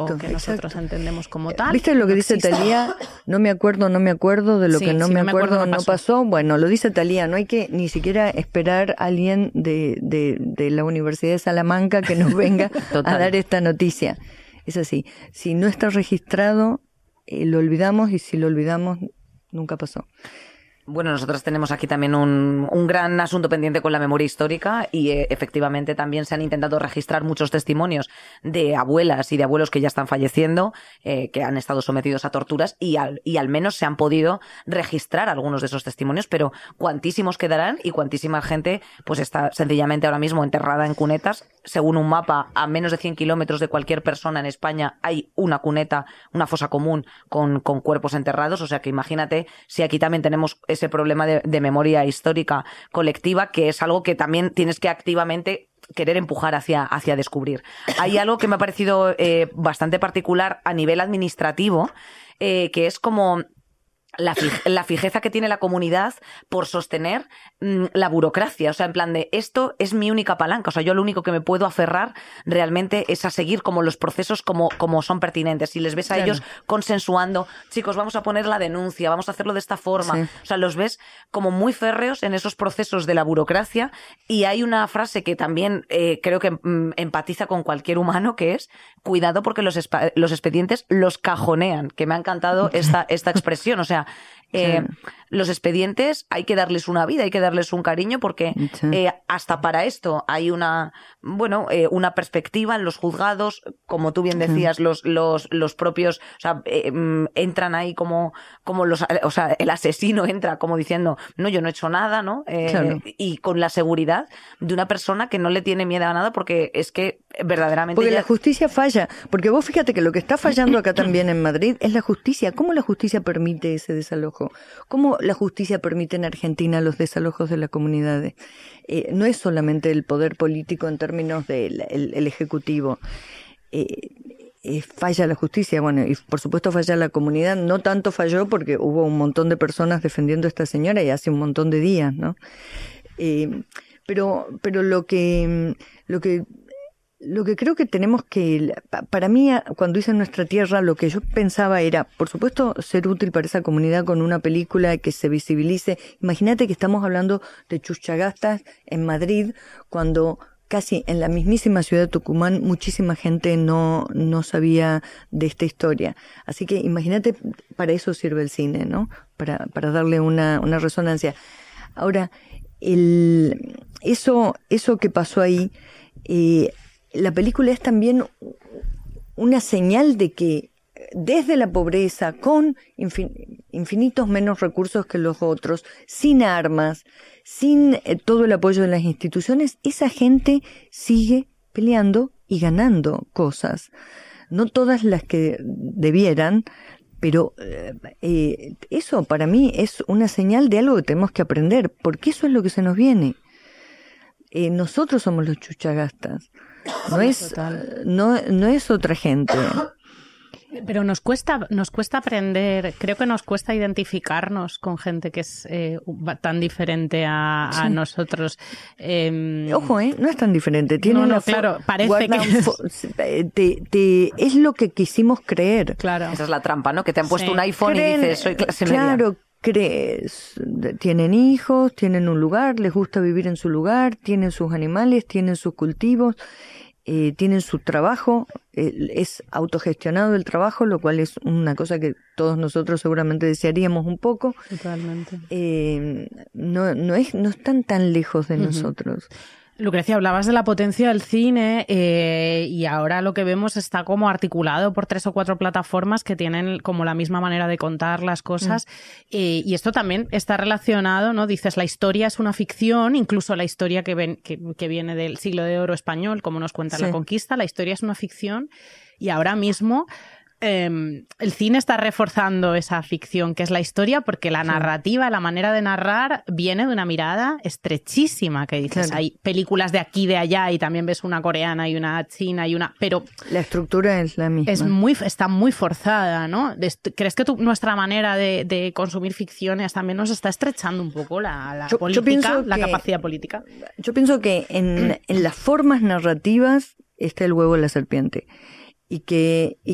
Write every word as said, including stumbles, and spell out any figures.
exacto, que nosotros exacto. entendemos como tal. ¿Viste lo que no dice existe. Thalía? No me acuerdo, no me acuerdo de lo Sí, que no, si me, no me acuerdo, acuerdo, no no pasó. pasó. Bueno, lo dice Thalía, no hay que ni siquiera esperar a alguien de, de, de la Universidad de Salamanca que nos venga a dar esta noticia. Es así, si no está registrado, eh, lo olvidamos, y si lo olvidamos, nunca pasó. Bueno, nosotros tenemos aquí también un, un gran asunto pendiente con la memoria histórica y eh, efectivamente también se han intentado registrar muchos testimonios de abuelas y de abuelos que ya están falleciendo, eh, que han estado sometidos a torturas y al, y al menos se han podido registrar algunos de esos testimonios, pero cuantísimos quedarán y cuantísima gente pues está sencillamente ahora mismo enterrada en cunetas. Según un mapa, a menos de cien kilómetros de cualquier persona en España hay una cuneta, una fosa común con, con cuerpos enterrados, o sea que imagínate si aquí también tenemos ese problema de, de memoria histórica colectiva, que es algo que también tienes que activamente querer empujar hacia, hacia descubrir. Hay algo que me ha parecido eh, bastante particular a nivel administrativo, eh, que es como la, fije, la fijeza que tiene la comunidad por sostener mmm, la burocracia. O sea, en plan de, esto es mi única palanca. O sea, yo lo único que me puedo aferrar realmente es a seguir como los procesos como, como son pertinentes. Si les ves a claro. ellos consensuando, chicos, vamos a poner la denuncia, vamos a hacerlo de esta forma. Sí. O sea, los ves como muy férreos en esos procesos de la burocracia. Y hay una frase que también eh, creo que mm, empatiza con cualquier humano, que es, cuidado porque los, los expedientes los cajonean. Que me ha encantado esta, esta expresión. O sea, Eh, sí. los expedientes hay que darles una vida, hay que darles un cariño porque sí. eh, hasta para esto hay una bueno eh, una perspectiva en los juzgados, como tú bien decías, sí. los los los propios, o sea, eh, entran ahí como como los, o sea, el asesino entra como diciendo, no, yo no he hecho nada, ¿no? Eh, claro. Y con la seguridad de una persona que no le tiene miedo a nada porque es que verdaderamente porque ya... la justicia falla, porque vos fíjate que lo que está fallando acá también en Madrid es la justicia. ¿Cómo la justicia permite ese desalojo? ¿Cómo la justicia permite en Argentina los desalojos de las comunidades? Eh, no es solamente el poder político en términos del el, el ejecutivo. Eh, eh, falla la justicia, bueno, y por supuesto falla la comunidad. No tanto falló porque hubo un montón de personas defendiendo a esta señora y hace un montón de días, ¿no? Eh, pero, pero lo que, lo que Lo que creo que tenemos que, para mí, cuando hice Nuestra Tierra, lo que yo pensaba era, por supuesto, ser útil para esa comunidad con una película que se visibilice. Imagínate que estamos hablando de Chuchagastas en Madrid, cuando casi en la mismísima ciudad de Tucumán muchísima gente no, no sabía de esta historia. Así que imagínate, para eso sirve el cine, ¿no? Para, para darle una, una resonancia. Ahora, el, eso, eso que pasó ahí, eh, la película es también una señal de que desde la pobreza, con infinitos menos recursos que los otros, sin armas, sin todo el apoyo de las instituciones, esa gente sigue peleando y ganando cosas. No todas las que debieran, pero eh, eso para mí es una señal de algo que tenemos que aprender, porque eso es lo que se nos viene. Eh, nosotros somos los chuchagastas. No es, no, no es otra gente. Pero nos cuesta, nos cuesta aprender, creo que nos cuesta identificarnos con gente que es eh, tan diferente a, a sí. nosotros. Eh, Ojo, ¿eh? No es tan diferente. Tiene no, no, una claro, parece que es... te, te, es lo que quisimos creer. Claro. Esa es la trampa, ¿no? Que te han puesto sí. un iPhone Creen, y dices, soy clase media. Claro, crees, tienen hijos, tienen un lugar, les gusta vivir en su lugar, tienen sus animales, tienen sus cultivos. Eh, tienen su trabajo, eh, es autogestionado el trabajo, lo cual es una cosa que todos nosotros seguramente desearíamos un poco. Totalmente. Eh, no, no, es, no están tan lejos de uh-huh. nosotros. Lucrecia, hablabas de la potencia del cine eh, y ahora lo que vemos está como articulado por tres o cuatro plataformas que tienen como la misma manera de contar las cosas mm. eh, y esto también está relacionado, ¿no? Dices, la historia es una ficción, incluso la historia que, ven, que, que viene del siglo de oro español, como nos cuenta sí. la conquista, la historia es una ficción y ahora mismo... Eh, el cine está reforzando esa ficción que es la historia porque la sí. narrativa, la manera de narrar viene de una mirada estrechísima que dices, claro. hay películas de aquí y de allá y también ves una coreana y una china y una, pero la estructura es la misma, es muy, está muy forzada, ¿no? ¿Crees que tu, nuestra manera de, de consumir ficciones también nos está estrechando un poco la, la yo, política, yo la que, capacidad política? Yo pienso que en, en las formas narrativas está el huevo de la serpiente y que